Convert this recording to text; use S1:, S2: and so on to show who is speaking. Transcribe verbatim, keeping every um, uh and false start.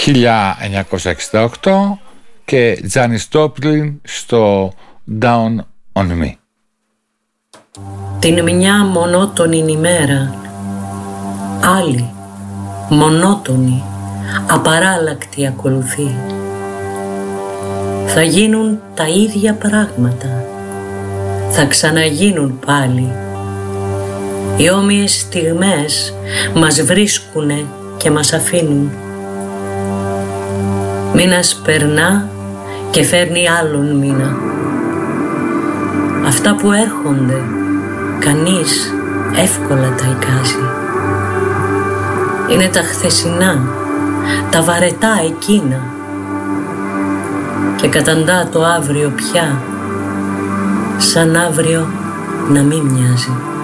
S1: χίλια εννιακόσια εξήντα οκτώ και Τζάνις Τζόπλιν στο Down on Me.
S2: Την μια μονότονη ημέρα, άλλη μονότονη, απαράλλακτη ακολουθεί. Θα γίνουν τα ίδια πράγματα, θα ξαναγίνουν πάλι. Οι όμοιες στιγμές μας βρίσκουνε και μας αφήνουν. Μήνας περνά και φέρνει άλλον μήνα. Αυτά που έρχονται, κανείς εύκολα τα εικάζει. Είναι τα χθεσινά, τα βαρετά εκείνα. Και καταντά το αύριο πια, σαν αύριο να μην μοιάζει.